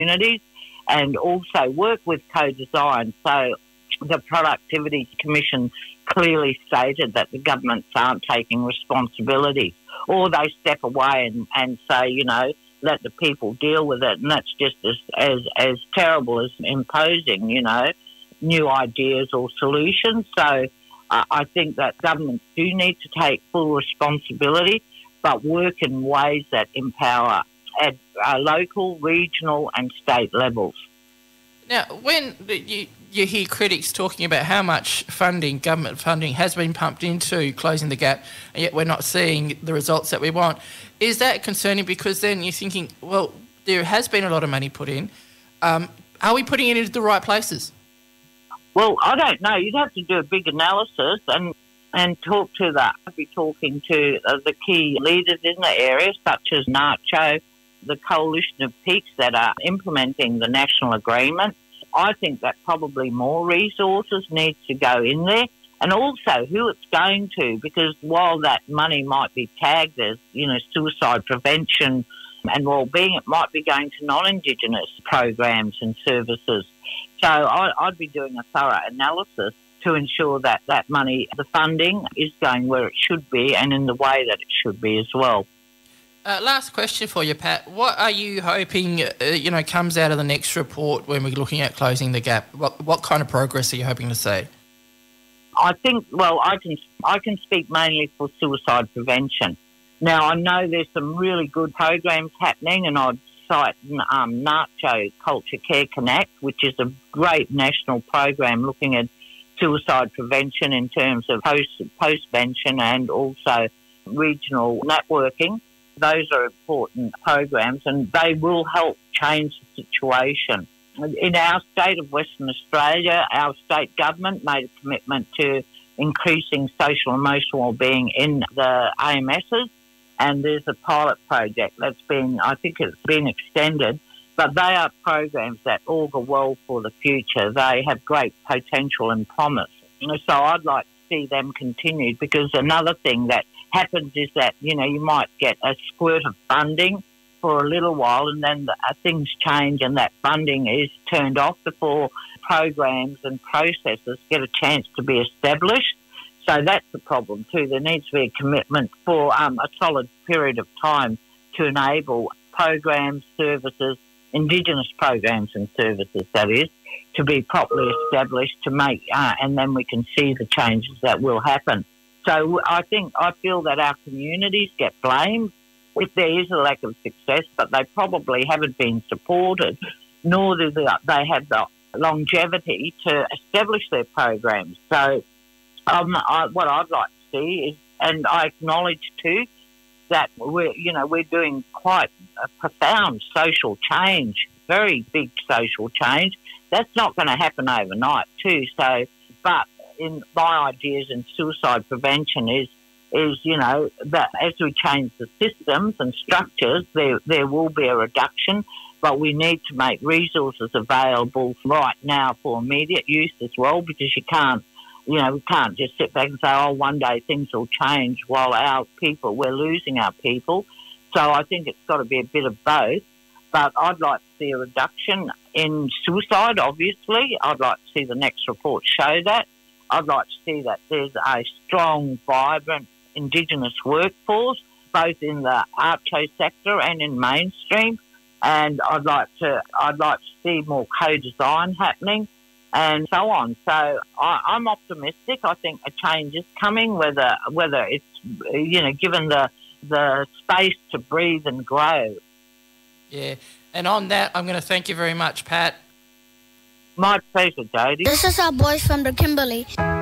communities, and also work with co-design. So the Productivity Commission clearly stated that the governments aren't taking responsibility, or they step away and say, let the people deal with it, and that's just as terrible as imposing, new ideas or solutions. So I think that governments do need to take full responsibility, but work in ways that empower at local, regional and state levels. Now, when you hear critics talking about how much government funding has been pumped into closing the gap, and yet we're not seeing the results that we want, is that concerning? Because then you're thinking, well, there has been a lot of money put in. Are we putting it into the right places? Well, I don't know. You'd have to do a big analysis and talk to that. I'd be talking to the key leaders in the area, such as NACCHO, the coalition of peaks that are implementing the national agreement. I think that probably more resources need to go in there, and also who it's going to, because while that money might be tagged as, suicide prevention and wellbeing, it might be going to non-Indigenous programs and services. So I'd be doing a thorough analysis to ensure that that money, the funding, is going where it should be and in the way that it should be as well. Last question for you, Pat. What are you hoping, comes out of the next report when we're looking at closing the gap? What kind of progress are you hoping to see? I think, I can speak mainly for suicide prevention. Now, I know there's some really good programs happening, and I'd cite NACCHO Culture Care Connect, which is a great national program looking at suicide prevention in terms of post-vention and also regional networking. Those are important programs, and they will help change the situation. In our state of Western Australia, our state government made a commitment to increasing social and emotional wellbeing in the AMSs, and there's a pilot project that's it's been extended, but they are programs that augur well for the future. They have great potential and promise. So I'd like to see them continued, because another thing that happens is that, you might get a squirt of funding for a little while, and then things change and that funding is turned off before programs and processes get a chance to be established. So that's the problem too. There needs to be a commitment for a solid period of time to enable programs, services, Indigenous programs and services, that is, to be properly established to make, and then we can see the changes that will happen. So I feel that our communities get blamed if there is a lack of success, but they probably haven't been supported, nor do they have the longevity to establish their programs. So what I'd like to see is, and I acknowledge too, that we're doing quite a profound social change, very big social change. That's not going to happen overnight too. So, but in my ideas in suicide prevention is that as we change the systems and structures, there will be a reduction, but we need to make resources available right now for immediate use as well, because we can't just sit back and say, one day things will change while we're losing our people. So I think it's got to be a bit of both. But I'd like to see a reduction in suicide, obviously. I'd like to see the next report show that. I'd like to see that there's a strong, vibrant Indigenous workforce, both in the ARCHO sector and in mainstream. And I'd like to see more co-design happening, and so on. So I'm optimistic. I think a change is coming, whether it's given the space to breathe and grow. Yeah, and on that, I'm going to thank you very much, Pat. My pleasure, Jodie. This is our boys from the Kimberley.